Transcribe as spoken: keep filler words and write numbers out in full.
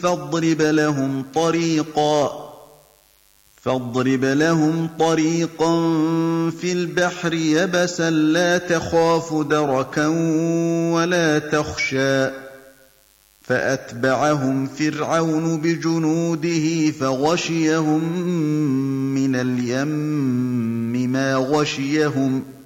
فاضرب لهم طريقا فاضرب لهم طريقا في البحر يبسا لا تخاف دركا ولا تخشى فأتبعهم فرعون بجنوده فغشيهم من اليم ما غشيهم